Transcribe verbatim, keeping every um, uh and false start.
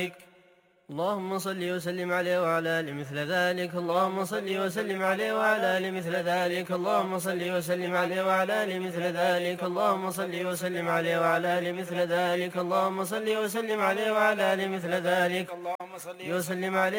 اللهم صل وسلم عليه وعلى آل مثل ذلك. اللهم صل وسلم عليه وعلى آل مثل ذلك. اللهم صل وسلم عليه وعلى آل مثل ذلك. اللهم صل وسلم عليه وعلى آل مثل ذلك. اللهم صل وسلم عليه وعلى آل مثل ذلك. اللهم صل وسلم عليه